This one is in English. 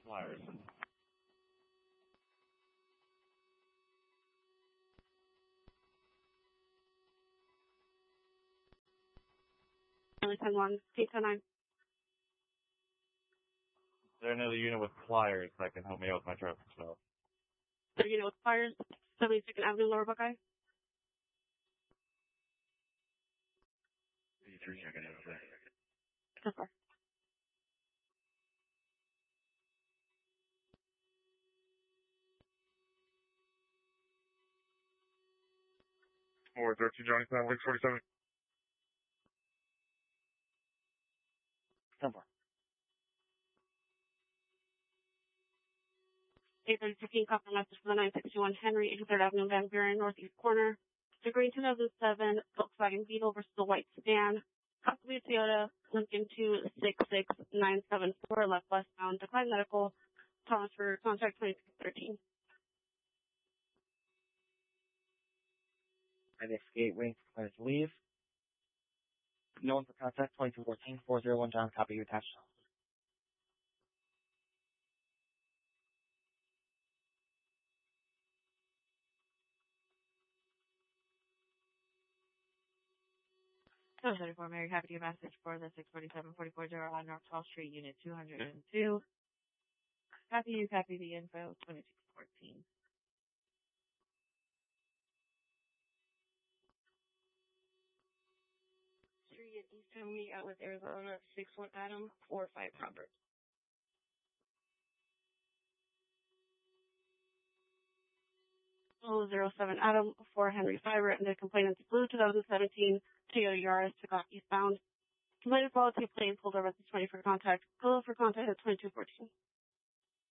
Flyers. Only 10-1, 8-9. Is there another unit with flyers that can help me out with my truck as well? Their unit with fires, 72nd Avenue, Lower Buckeye. 83 seconds. So far. Or 13 Johnny Sam, Lake 47. 10-4. 8:30 copy message for the 961 Henry, 83rd Avenue, Van Buren, Northeast Corner. The green 2007 Volkswagen Beetle versus the white sedan. Possibly a Toyota Lincoln 266974, left westbound, decline medical. Thomas for contact 2613. I escape waiting for clearance to leave. No one for contact 2214 401 John, copy you attached. So 34 Mary, happy to give message for the 647-44 on North 12th Street, Unit 202. Copy you, copy the info, 2614. Street at East Henry, out with Arizona, 61 Adam, 45 Robert. Oh, 07 Adam, 4 Henry Fiber, and the complainant's blue 2017 Toyota Yaris took off eastbound. Complainant followed two planes, pulled over at the 20 for contact. Hello for contact at 2214.